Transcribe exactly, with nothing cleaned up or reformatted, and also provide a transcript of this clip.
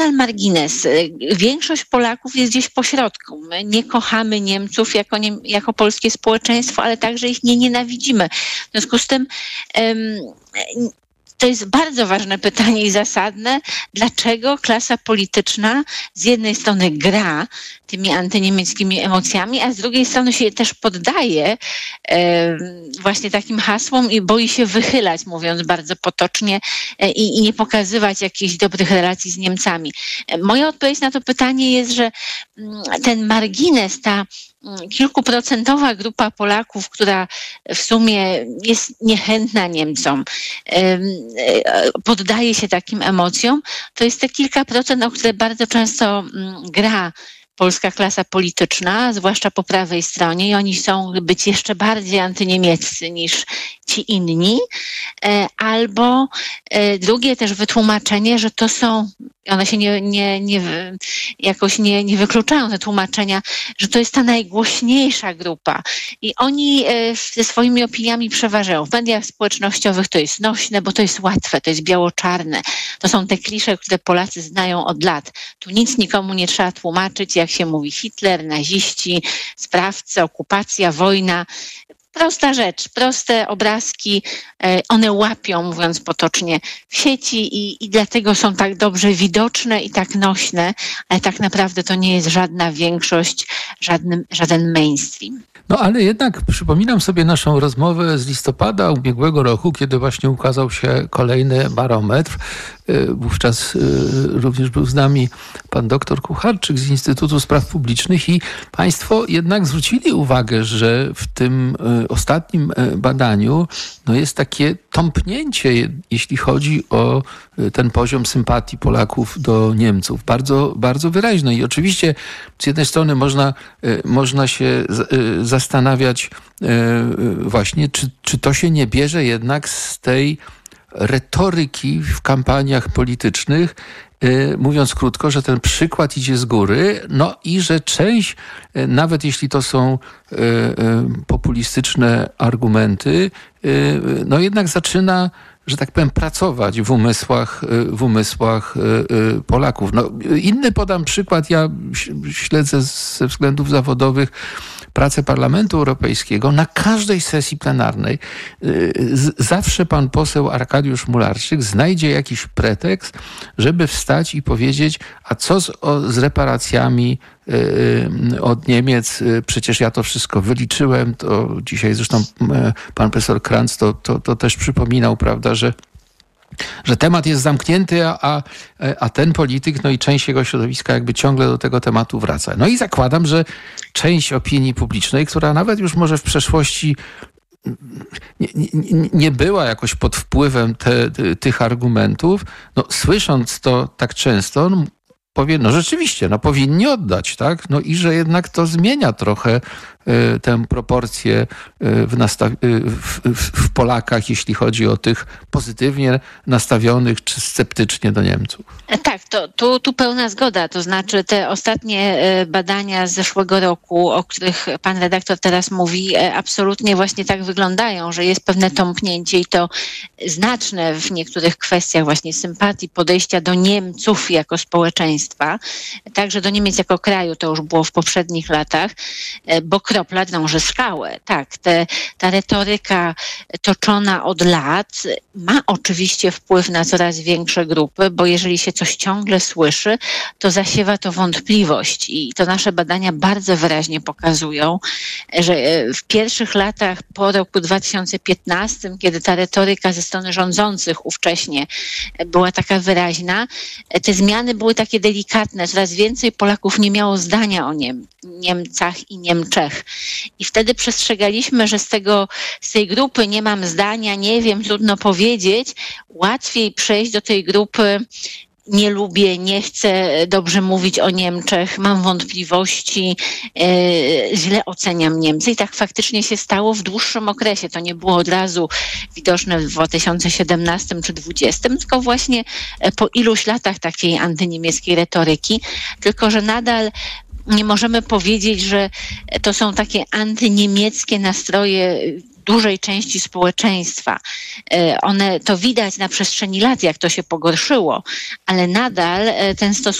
margines. Większość Polaków jest gdzieś pośrodku. My nie kochamy Niemców jako, nie, jako polskie społeczeństwo, ale także ich nie nienawidzimy. W związku z tym um, to jest bardzo ważne pytanie i zasadne, dlaczego klasa polityczna z jednej strony gra tymi antyniemieckimi emocjami, a z drugiej strony się też poddaje e, właśnie takim hasłom i boi się wychylać, mówiąc bardzo potocznie, e, i, i nie pokazywać jakichś dobrych relacji z Niemcami. E, moja odpowiedź na to pytanie jest, że m, ten margines, ta kilkuprocentowa grupa Polaków, która w sumie jest niechętna Niemcom, poddaje się takim emocjom, to jest te kilka procent, o które bardzo często gra polska klasa polityczna, zwłaszcza po prawej stronie, i oni chcą być jeszcze bardziej antyniemieccy niż ci inni. Albo drugie też wytłumaczenie, że to są, one się nie, nie, nie jakoś nie, nie wykluczają, te tłumaczenia, że to jest ta najgłośniejsza grupa i oni ze swoimi opiniami przeważają. W mediach społecznościowych to jest nośne, bo to jest łatwe, to jest biało-czarne. To są te klisze, które Polacy znają od lat. Tu nic nikomu nie trzeba tłumaczyć, jak się mówi Hitler, naziści, sprawcy, okupacja, wojna. Prosta rzecz, proste obrazki, one łapią, mówiąc potocznie, w sieci i, i dlatego są tak dobrze widoczne i tak nośne, ale tak naprawdę to nie jest żadna większość, żadny, żaden mainstream. No ale jednak przypominam sobie naszą rozmowę z listopada ubiegłego roku, kiedy właśnie ukazał się kolejny barometr. Wówczas również był z nami pan doktor Kucharczyk z Instytutu Spraw Publicznych i państwo jednak zwrócili uwagę, że w tym ostatnim badaniu no jest takie tąpnięcie, jeśli chodzi o ten poziom sympatii Polaków do Niemców. Bardzo, bardzo wyraźne. I oczywiście z jednej strony można, można się zastanawiać właśnie, czy, czy to się nie bierze jednak z tej retoryki w kampaniach politycznych, mówiąc krótko, że ten przykład idzie z góry, no i że część, nawet jeśli to są populistyczne argumenty, no jednak zaczyna, że tak powiem, pracować w umysłach, w umysłach Polaków. No, inny podam przykład, ja śledzę ze względów zawodowych pracę Parlamentu Europejskiego. Na każdej sesji plenarnej z, zawsze pan poseł Arkadiusz Mularczyk znajdzie jakiś pretekst, żeby wstać i powiedzieć, a co z, o, z reparacjami y, od Niemiec? Przecież ja to wszystko wyliczyłem. To dzisiaj zresztą pan profesor Kranz to, to, to też przypominał, prawda, że że temat jest zamknięty, a, a ten polityk, no i część jego środowiska jakby ciągle do tego tematu wraca. No i zakładam, że część opinii publicznej, która nawet już może w przeszłości nie, nie, nie była jakoś pod wpływem te, te, tych argumentów, no słysząc to tak często, no, powie, no rzeczywiście, no powinni oddać, tak? No i że jednak to zmienia trochę y, tę proporcję y, w, nastaw- y, w, w, w Polakach, jeśli chodzi o tych pozytywnie nastawionych czy sceptycznie do Niemców. Tak, to, tu, tu pełna zgoda. To znaczy te ostatnie badania z zeszłego roku, o których pan redaktor teraz mówi, absolutnie właśnie tak wyglądają, że jest pewne tąpnięcie i to znaczne w niektórych kwestiach właśnie sympatii, podejścia do Niemców jako społeczeństwa, także do Niemiec jako kraju, to już było w poprzednich latach, bo kropla drąży skałę. Tak, te, ta retoryka toczona od lat ma oczywiście wpływ na coraz większe grupy, bo jeżeli się coś ciągle słyszy, to zasiewa to wątpliwość i to nasze badania bardzo wyraźnie pokazują, że w pierwszych latach po roku dwa tysiące piętnastym, kiedy ta retoryka ze strony rządzących ówcześnie była taka wyraźna, te zmiany były takie delikatne. Coraz więcej Polaków nie miało zdania o Niem- Niemcach i Niemczech. I wtedy przestrzegaliśmy, że z tego, z tej grupy nie mam zdania, nie wiem, trudno powiedzieć, łatwiej przejść do tej grupy nie lubię, nie chcę dobrze mówić o Niemczech, mam wątpliwości, e, źle oceniam Niemcy i tak faktycznie się stało w dłuższym okresie. To nie było od razu widoczne w dwa tysiące siedemnastym czy dwudziestym, tylko właśnie po iluś latach takiej antyniemieckiej retoryki, tylko że nadal nie możemy powiedzieć, że to są takie antyniemieckie nastroje dużej części społeczeństwa. One, to widać na przestrzeni lat, jak to się pogorszyło, ale nadal ten stosunek